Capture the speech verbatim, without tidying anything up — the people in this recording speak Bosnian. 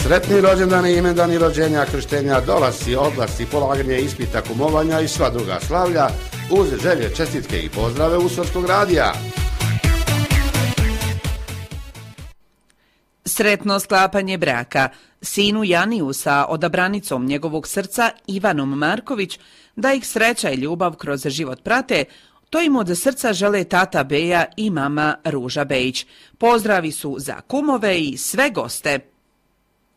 Sretni rođendani, imendani, rođenja, krštenja, dolasci, odlasci, polaganje ispita, kumovanja i sva druga slavlja uz želje, čestitke i pozdrave Usorskog radija. Sretno sklapanje braka. Sinu Janiju sa odabranicom njegovog srca Ivanom Marković, da ih sreća i ljubav kroz život prate, to im od srca žele tata Beja i mama Ruža Bejić. Pozdravi su za kumove i sve goste.